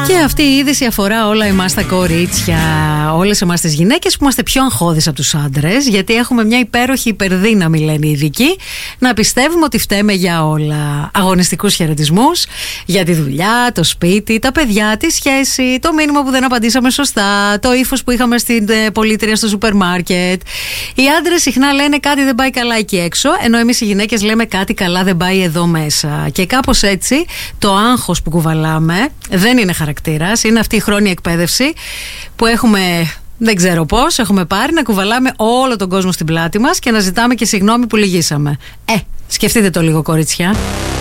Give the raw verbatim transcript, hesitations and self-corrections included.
Και αυτή η είδηση αφορά όλα εμάς τα κορίτσια, όλες εμάς τις γυναίκες που είμαστε πιο αγχώδεις από τους άντρες, γιατί έχουμε μια υπέροχη υπερδύναμη, λένε οι ειδικοί, να πιστεύουμε ότι φταίμε για όλα. Αγωνιστικούς χαιρετισμούς για τη δουλειά, το σπίτι, τα παιδιά, τη σχέση, το μήνυμα που δεν απαντήσαμε σωστά, το ύφος που είχαμε στην πολίτρια στο σούπερ μάρκετ. Οι άντρες συχνά λένε κάτι δεν πάει καλά εκεί έξω, ενώ εμείς οι γυναίκες λέμε κάτι καλά δεν πάει εδώ μέσα. Και κάπως έτσι το άγχος που κουβαλάμε δεν είναι χαρακτήρας, είναι αυτή η χρόνια εκπαίδευση που έχουμε, δεν ξέρω πώς, έχουμε πάρει να κουβαλάμε όλο τον κόσμο στην πλάτη μας και να ζητάμε και συγγνώμη που λυγίσαμε. Ε, σκεφτείτε το λίγο, κορίτσια.